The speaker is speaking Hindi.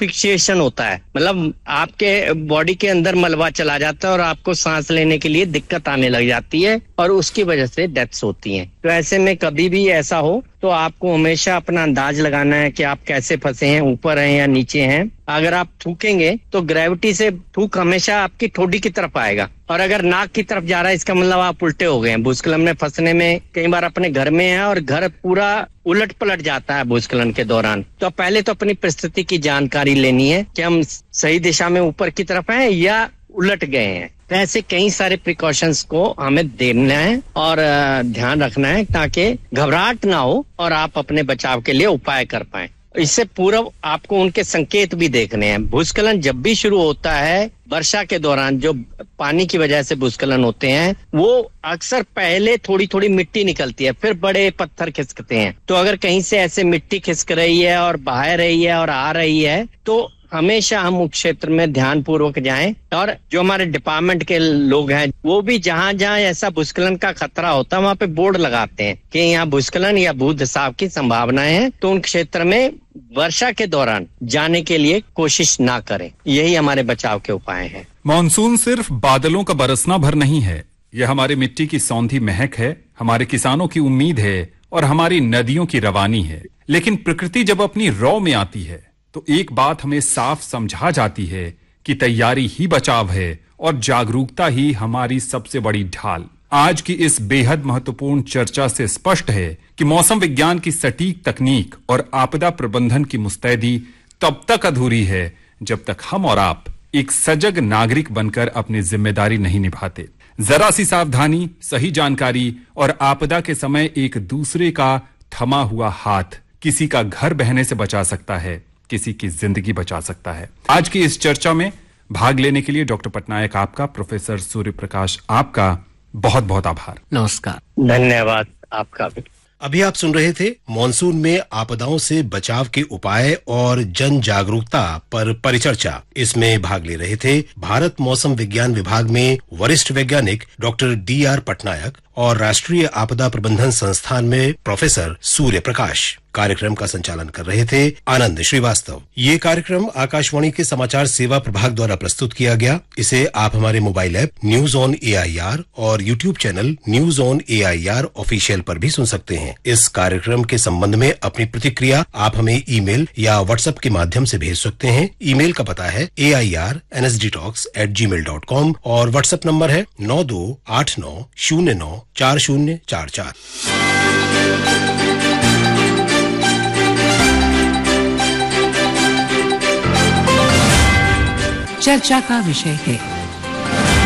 एस्फिक्सिएशन होता है, मतलब आपके बॉडी के अंदर मलबा चला जाता है और आपको सांस लेने के लिए दिक्कत आने लग जाती है और उसकी वजह से डेथ्स होती हैं। तो ऐसे में कभी भी ऐसा हो तो आपको हमेशा अपना अंदाज लगाना है कि आप कैसे फंसे हैं, ऊपर हैं या नीचे हैं। अगर आप थूकेंगे तो ग्रेविटी से थूक हमेशा आपकी ठोडी की तरफ आएगा, और अगर नाक की तरफ जा रहा है इसका मतलब आप उल्टे हो गए हैं। भूस्खलन में फंसने में कई बार अपने घर में है और घर पूरा उलट पलट जाता है भूस्खलन के दौरान। तो पहले तो अपनी परिस्थिति की जानकारी लेनी है कि हम सही दिशा में ऊपर की तरफ हैं या उलट गए हैं। तो ऐसे कई सारे प्रिकॉशंस को हमें देना है और ध्यान रखना है ताकि घबराहट ना हो और आप अपने बचाव के लिए उपाय कर पाएं। इससे पूर्व आपको उनके संकेत भी देखने हैं। भूस्खलन जब भी शुरू होता है वर्षा के दौरान, जो पानी की वजह से भूस्खलन होते हैं, वो अक्सर पहले थोड़ी थोड़ी मिट्टी निकलती है, फिर बड़े पत्थर खिसकते हैं। तो अगर कहीं से ऐसे मिट्टी खिसक रही है और बह रही है और आ रही है तो हमेशा हम उस क्षेत्र में ध्यान पूर्वक जाएं, और जो हमारे डिपार्टमेंट के लोग हैं वो भी जहां जहां ऐसा भूस्खलन का खतरा होता है वहां पे बोर्ड लगाते हैं कि यहाँ भूस्खलन या भूधसाव की संभावनाएं हैं, तो उन क्षेत्र में वर्षा के दौरान जाने के लिए कोशिश ना करें। यही हमारे बचाव के उपाय हैं। मानसून सिर्फ बादलों का बरसना भर नहीं है, यह हमारी मिट्टी की सौंधी महक है, हमारे किसानों की उम्मीद है और हमारी नदियों की रवानी है। लेकिन प्रकृति जब अपनी रौ में आती है तो एक बात हमें साफ समझा जाती है कि तैयारी ही बचाव है और जागरूकता ही हमारी सबसे बड़ी ढाल। आज की इस बेहद महत्वपूर्ण चर्चा से स्पष्ट है कि मौसम विज्ञान की सटीक तकनीक और आपदा प्रबंधन की मुस्तैदी तब तक अधूरी है जब तक हम और आप एक सजग नागरिक बनकर अपनी जिम्मेदारी नहीं निभाते। जरा सी सावधानी, सही जानकारी और आपदा के समय एक दूसरे का थमा हुआ हाथ किसी का घर बहने से बचा सकता है, किसी की जिंदगी बचा सकता है। आज की इस चर्चा में भाग लेने के लिए डॉक्टर पटनायक आपका, प्रोफेसर सूर्य प्रकाश आपका बहुत बहुत आभार। नमस्कार। धन्यवाद आपका भी। अभी आप सुन रहे थे मॉनसून में आपदाओं से बचाव के उपाय और जन जागरूकता पर परिचर्चा। इसमें भाग ले रहे थे भारत मौसम विज्ञान विभाग में वरिष्ठ वैज्ञानिक डॉक्टर DR पटनायक और राष्ट्रीय आपदा प्रबंधन संस्थान में प्रोफेसर सूर्य प्रकाश। कार्यक्रम का संचालन कर रहे थे आनंद श्रीवास्तव। ये कार्यक्रम आकाशवाणी के समाचार सेवा प्रभाग द्वारा प्रस्तुत किया गया। इसे आप हमारे mobile app news on AIR और YouTube channel news on AIR official पर भी सुन सकते हैं। इस कार्यक्रम के संबंध में अपनी प्रतिक्रिया आप हमें ईमेल या व्हाट्सएप के माध्यम से भेज सकते हैं। ईमेल का पता है AIR@nsdtalks@gmail.com और व्हाट्सएप नंबर है 9289094044। चर्चा का विषय है